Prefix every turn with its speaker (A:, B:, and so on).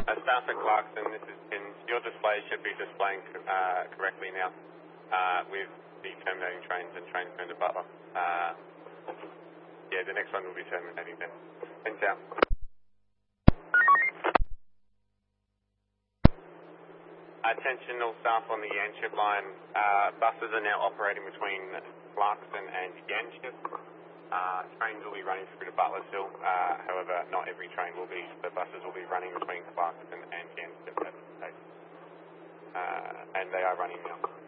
A: Staff at Clarkson, this is Tim. Your display should be displaying correctly now with the terminating trains and trains going to Butler. Yeah, the next one will be terminating then. Thanks out. Attention all staff on the Yanchep line. Buses are now operating between Clarkson and Yanchep. Trains will be running through to Butlersville. However, not every train will be. The buses will be running between Clarkson and Yanchep at this stage. And they are running now.